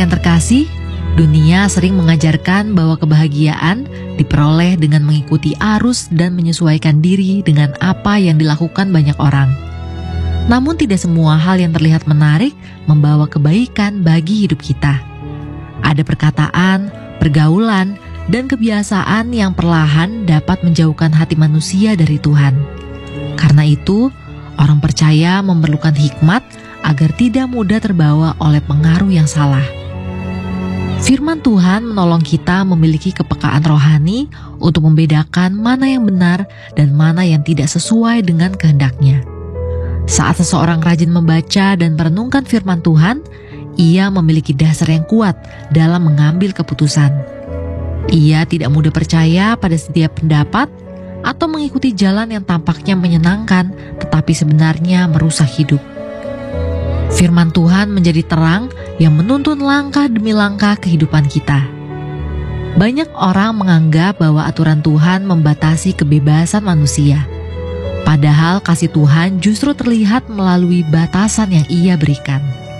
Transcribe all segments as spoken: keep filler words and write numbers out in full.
yang terkasih, dunia sering mengajarkan bahwa kebahagiaan diperoleh dengan mengikuti arus dan menyesuaikan diri dengan apa yang dilakukan banyak orang. Namun tidak semua hal yang terlihat menarik membawa kebaikan bagi hidup kita. Ada perkataan, pergaulan, dan kebiasaan yang perlahan dapat menjauhkan hati manusia dari Tuhan. Karena itu, orang percaya memerlukan hikmat agar tidak mudah terbawa oleh pengaruh yang salah. Firman Tuhan menolong kita memiliki kepekaan rohani untuk membedakan mana yang benar dan mana yang tidak sesuai dengan kehendak-Nya. Saat seseorang rajin membaca dan merenungkan firman Tuhan, ia memiliki dasar yang kuat dalam mengambil keputusan. Ia tidak mudah percaya pada setiap pendapat atau mengikuti jalan yang tampaknya menyenangkan tetapi sebenarnya merusak hidup. Firman Tuhan menjadi terang yang menuntun langkah demi langkah kehidupan kita. Banyak orang menganggap bahwa aturan Tuhan membatasi kebebasan manusia. Padahal kasih Tuhan justru terlihat melalui batasan yang Ia berikan.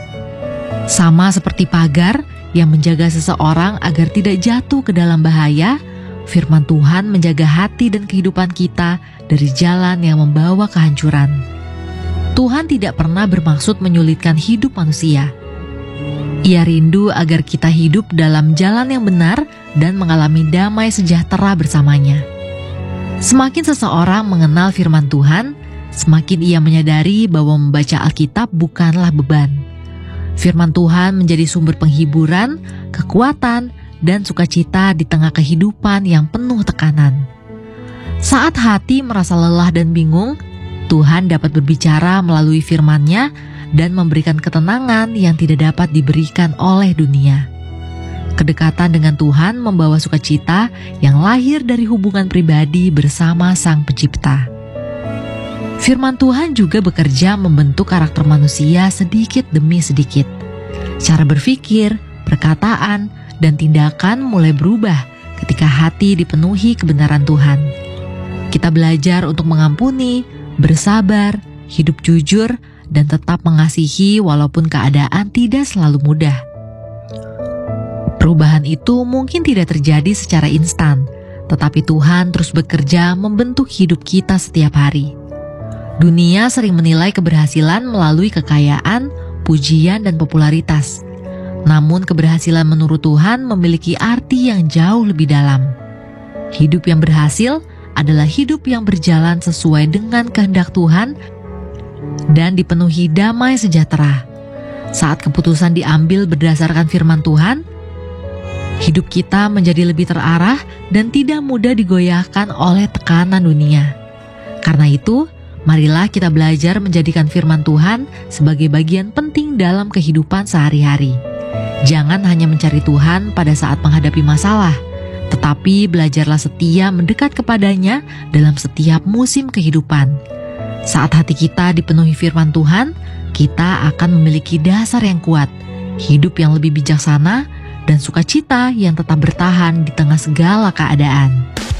Sama seperti pagar yang menjaga seseorang agar tidak jatuh ke dalam bahaya, firman Tuhan menjaga hati dan kehidupan kita dari jalan yang membawa kehancuran. Tuhan tidak pernah bermaksud menyulitkan hidup manusia. Ia rindu agar kita hidup dalam jalan yang benar dan mengalami damai sejahtera bersamanya. Semakin seseorang mengenal firman Tuhan, semakin ia menyadari bahwa membaca Alkitab bukanlah beban. Firman Tuhan menjadi sumber penghiburan, kekuatan, dan sukacita di tengah kehidupan yang penuh tekanan. Saat hati merasa lelah dan bingung, Tuhan dapat berbicara melalui firman-Nya dan memberikan ketenangan yang tidak dapat diberikan oleh dunia. Kedekatan dengan Tuhan membawa sukacita yang lahir dari hubungan pribadi bersama Sang Pencipta. Firman Tuhan juga bekerja membentuk karakter manusia sedikit demi sedikit. Cara berpikir, perkataan, dan tindakan mulai berubah ketika hati dipenuhi kebenaran Tuhan. Kita belajar untuk mengampuni, bersabar, hidup jujur, dan tetap mengasihi walaupun keadaan tidak selalu mudah. Perubahan itu mungkin tidak terjadi secara instan, tetapi Tuhan terus bekerja membentuk hidup kita setiap hari. Dunia sering menilai keberhasilan melalui kekayaan, pujian, dan popularitas. Namun keberhasilan menurut Tuhan memiliki arti yang jauh lebih dalam. Hidup yang berhasil adalah hidup yang berjalan sesuai dengan kehendak Tuhan dan dipenuhi damai sejahtera. Saat keputusan diambil berdasarkan firman Tuhan, hidup kita menjadi lebih terarah dan tidak mudah digoyahkan oleh tekanan dunia. Karena itu, marilah kita belajar menjadikan firman Tuhan sebagai bagian penting dalam kehidupan sehari-hari. Jangan hanya mencari Tuhan pada saat menghadapi masalah, tetapi belajarlah setia mendekat kepadanya dalam setiap musim kehidupan. Saat hati kita dipenuhi firman Tuhan, kita akan memiliki dasar yang kuat, hidup yang lebih bijaksana, dan sukacita yang tetap bertahan di tengah segala keadaan.